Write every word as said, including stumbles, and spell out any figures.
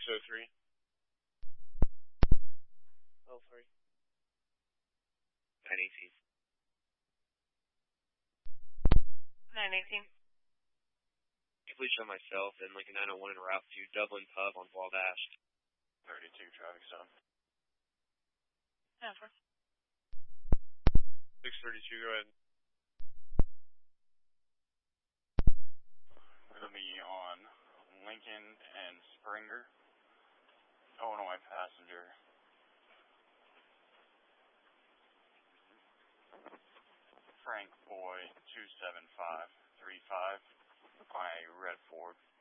oh three. Oh three. nine eighteen. nine eighteen. Complete show myself and Lincoln nine oh one en route to Dublin Pub on Wabash. thirty-two, traffic zone. Over. six thirty-two, go ahead. We're going to be on Lincoln and Springer. Illinois passenger. Frank Boy two seven five three five by Red Ford.